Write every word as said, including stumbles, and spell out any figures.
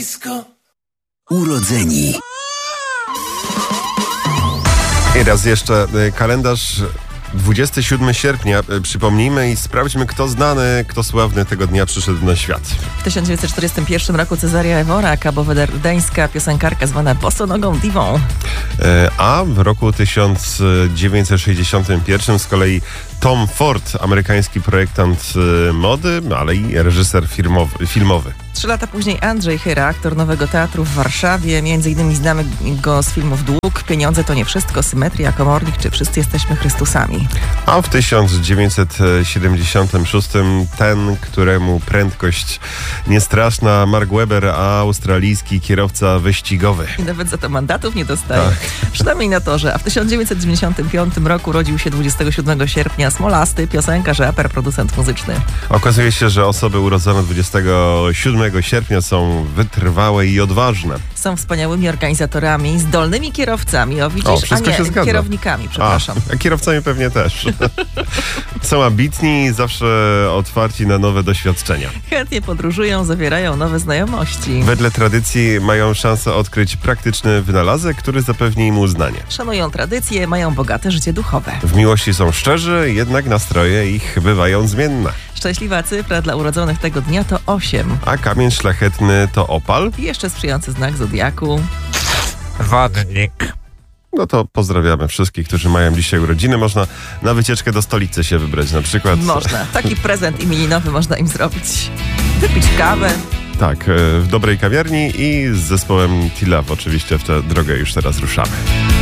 blisko. Urodzeni. I raz jeszcze kalendarz dwudziestego siódmego sierpnia. Przypomnijmy i sprawdźmy, kto znany, kto sławny tego dnia przyszedł na świat. W tysiąc dziewięćset czterdziestym pierwszym roku Cezaria Evora, kabowerdeńska piosenkarka zwana bosonogą diwą. A w roku tysiąc dziewięćset sześćdziesiątym pierwszym z kolei Tom Ford, amerykański projektant mody, ale i reżyser filmowy. filmowy. Trzy lata później Andrzej Chyra, aktor Nowego Teatru w Warszawie. Między innymi znamy go z filmów Dług, Pieniądze to nie wszystko, Symetria, Komornik czy Wszyscy jesteśmy Chrystusami. A w tysiąc dziewięćset siedemdziesiątym szóstym ten, któremu prędkość niestraszna, Mark Webber, a australijski kierowca wyścigowy. I nawet za to mandatów nie dostaje. Tak. Przynajmniej na torze. A w tysiąc dziewięćset dziewięćdziesiątym piątym roku rodził się dwudziestego siódmego sierpnia Smolasty, piosenkarz, raper, producent muzyczny. Okazuje się, że osoby urodzone dwudziestego siódmego sierpnia są wytrwałe i odważne. Są wspaniałymi organizatorami, zdolnymi kierowcami, o widzisz, O, wszystko a nie, się zgadza. kierownikami, przepraszam. A, a kierowcami pewnie też. Są ambitni i zawsze otwarci na nowe doświadczenia. Chętnie podróżują, zawierają nowe znajomości. Wedle tradycji mają szansę odkryć praktyczny wynalazek, który zapewni im uznanie. Szanują tradycje, mają bogate życie duchowe. W miłości są szczerzy, jednak nastroje ich bywają zmienne. Szczęśliwa cyfra dla urodzonych tego dnia to osiem. A kamień szlachetny to opal. I jeszcze sprzyjający znak zodiaku. Wodnik. No to pozdrawiamy wszystkich, którzy mają dzisiaj urodziny. Można na wycieczkę do stolicy się wybrać na przykład. Można. Taki prezent imieninowy można im zrobić. Wypić kawę. Tak, w dobrej kawiarni i z zespołem T-Love oczywiście w tę drogę już teraz ruszamy.